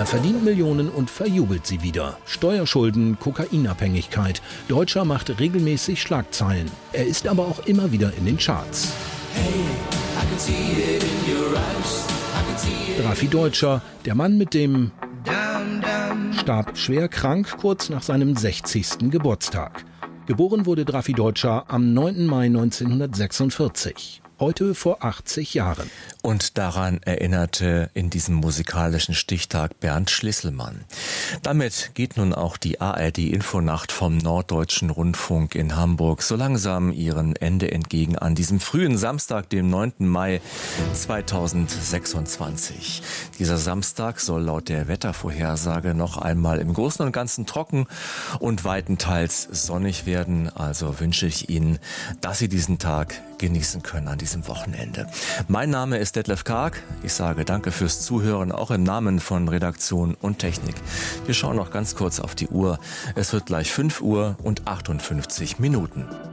Er verdient Millionen und verjubelt sie wieder. Steuerschulden, Kokainabhängigkeit. Deutscher macht regelmäßig Schlagzeilen. Er ist aber auch immer wieder in den Charts. Drafi Deutscher, der Mann mit dem starb schwer krank kurz nach seinem 60. Geburtstag. Geboren wurde Drafi Deutscher am 9. Mai 1946. Heute vor 80 Jahren. Und daran erinnerte in diesem musikalischen Stichtag Bernd Schlisselmann. Damit geht nun auch die ARD-Infonacht vom Norddeutschen Rundfunk in Hamburg so langsam ihrem Ende entgegen an diesem frühen Samstag, dem 9. Mai 2026. Dieser Samstag soll laut der Wettervorhersage noch einmal im Großen und Ganzen trocken und weitenteils sonnig werden. Also wünsche ich Ihnen, dass Sie diesen Tag genießen können an diesem Wochenende. Mein Name ist Detlef Karg. Ich sage danke fürs Zuhören, auch im Namen von Redaktion und Technik. Wir schauen noch ganz kurz auf die Uhr. Es wird gleich 5 Uhr und 58 Minuten.